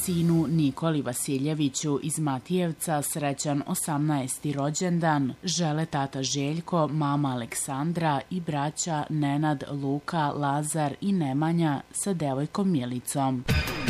sinu Nikoli Vasiljeviću iz Matijevca srećan 18. rođendan žele tata Željko, mama Aleksandra i braća Nenad, Luka, Lazar i Nemanja sa devojkom Milicom.